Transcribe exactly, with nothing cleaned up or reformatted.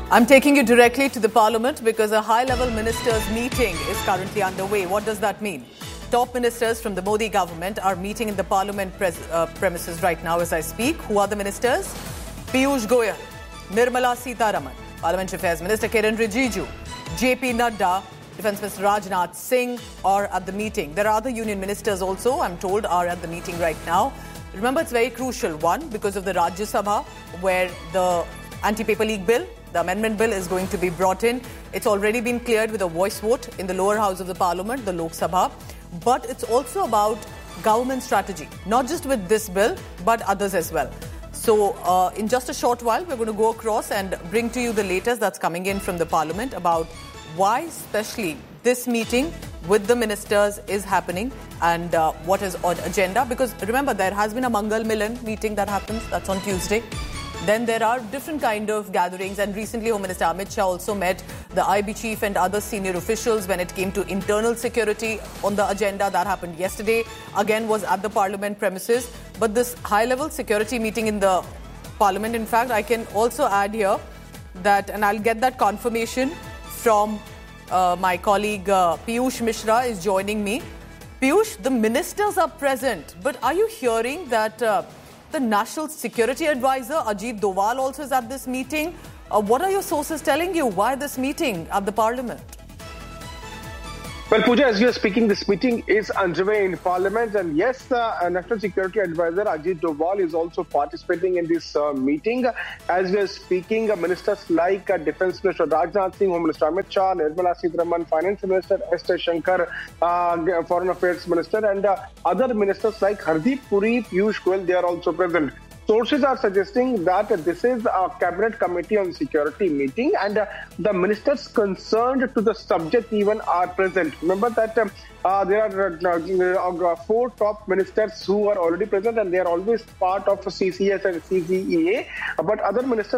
I'm taking you directly to the Parliament because a high-level ministers' meeting is currently underway. What does that mean? Top ministers from the Modi government are meeting in the Parliament pres uh, premises right now as I speak. Who are the ministers? Piyush Goyal, Nirmala Sitharaman, Parliamentary Affairs Minister Kiren Rijiju, J P Nadda, Defence Minister Rajnath Singh are at the meeting. There are other union ministers also, I'm told, are at the meeting right now. Remember, it's very crucial. One, because of the Rajya Sabha, where the anti-paper league bill, the amendment bill is going to be brought in. It's already been cleared with a voice vote in the lower house of the parliament, the Lok Sabha. But it's also about government strategy, not just with this bill, but others as well. So uh, in just a short while, we're going to go across and bring to you the latest that's coming in from the parliament about why especially this meeting with the ministers is happening and uh, what is on agenda. Because remember, there has been a Mangal Milan meeting that happens. That's on Tuesday. Then there are different kind of gatherings, and recently Home Minister Amit Shah also met the I B chief and other senior officials when it came to internal security on the agenda. That happened yesterday, again was at the parliament premises. But this high-level security meeting in the parliament, in fact, I can also add here that, and I'll get that confirmation from uh, my colleague uh, Piyush Mishra is joining me. Piyush, the ministers are present, but are you hearing that uh, the National Security Advisor, Ajit Doval, also is at this meeting? Uh, what are your sources telling you? Why this meeting at the Parliament? Well, Pooja, as you are speaking, this meeting is underway in Parliament. And yes, the uh, National Security Advisor, Ajit Doval, is also participating in this uh, meeting. As we are speaking, uh, ministers like uh, Defence Minister Rajnath Singh, Home Minister Amit Shah, Nirmala Sitharaman, Finance Minister S. Shankar, uh, Foreign Affairs Minister, and uh, other ministers like Hardeep Puri, Piyush Goyal, they are also present. Sources are suggesting that this is a cabinet committee on security meeting, and uh, the ministers concerned to the subject even are present. Remember that um, uh, there are uh, four top ministers who are already present, and they are always part of C C S and C C E A. But other ministers